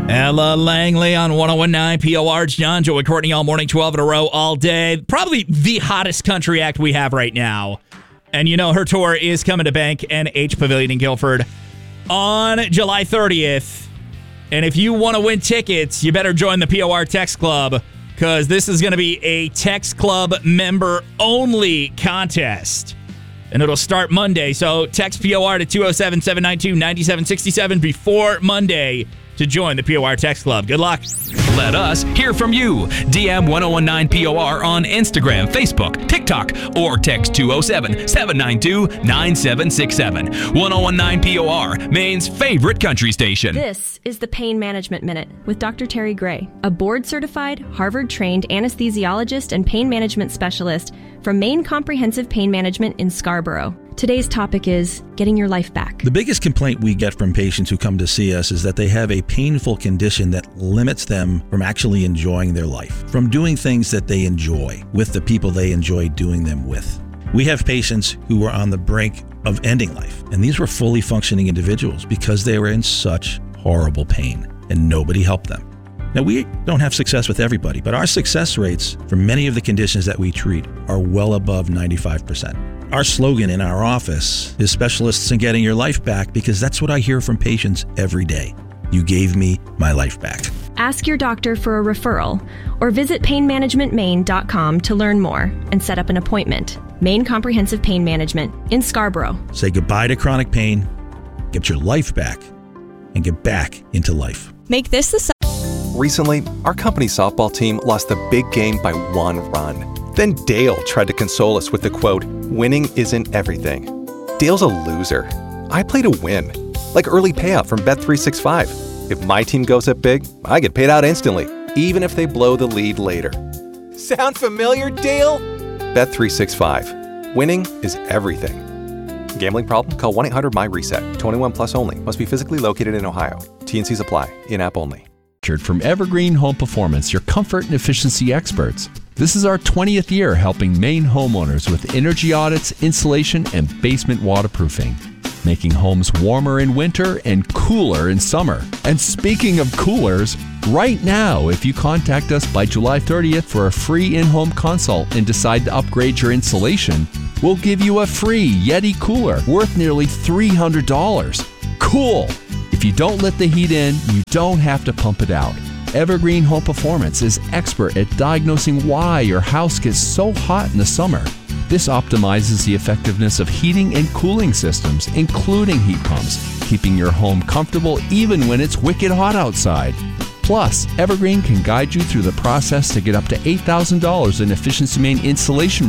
Ella Langley on 101.9 POR. It's John, Joey, Courtney all morning, 12 in a row all day. Probably the hottest country act we have right now. And you know her tour is coming to Bank NH Pavilion in Guilford on July 30th. And if you want to win tickets, you better join the POR Text Club because this is going to be a Text Club member-only contest. And it'll start Monday. So text POR to 207-792-9767 before Monday to join the POR Text Club. Good luck. Let us hear from you. DM 1019 POR on Instagram, Facebook, TikTok, or text 207-792-9767. 1019 POR, Maine's favorite country station. This is the Pain Management Minute with Dr. Terry Gray, a board-certified, Harvard-trained anesthesiologist and pain management specialist from Maine Comprehensive Pain Management in Scarborough. Today's topic is getting your life back. The biggest complaint we get from patients who come to see us is that they have a painful condition that limits them from actually enjoying their life, from doing things that they enjoy with the people they enjoy doing them with. We have patients who were on the brink of ending life, and these were fully functioning individuals because they were in such horrible pain, and nobody helped them. Now, we don't have success with everybody, but our success rates for many of the conditions that we treat are well above 95%. Our slogan in our office is specialists in getting your life back because that's what I hear from patients every day. You gave me my life back. Ask your doctor for a referral or visit painmanagementmaine.com to learn more and set up an appointment. Maine Comprehensive Pain Management in Scarborough. Say goodbye to chronic pain, get your life back, and get back into life. Make this the Recently, our company softball team lost the big game by 1 run. Then Dale tried to console us with the quote, "Winning isn't everything." Dale's a loser. I play to win. Like early payout from Bet365. If my team goes up big, I get paid out instantly, even if they blow the lead later. Sound familiar, Dale? Bet365. Winning is everything. Gambling problem? Call 1-800-MY-RESET. 21 plus only. Must be physically located in Ohio. T&Cs apply. In-app only. From Evergreen Home Performance, your comfort and efficiency experts. This is our 20th year helping Maine homeowners with energy audits, insulation, and basement waterproofing, making homes warmer in winter and cooler in summer. And speaking of coolers, right now, if you contact us by July 30th for a free in-home consult and decide to upgrade your insulation, we'll give you a free Yeti cooler worth nearly $300. Cool! If you don't let the heat in, you don't have to pump it out. Evergreen Home Performance is expert at diagnosing why your house gets so hot in the summer. This optimizes the effectiveness of heating and cooling systems, including heat pumps, keeping your home comfortable even when it's wicked hot outside. Plus, Evergreen can guide you through the process to get up to $8,000 in Efficiency Maine insulation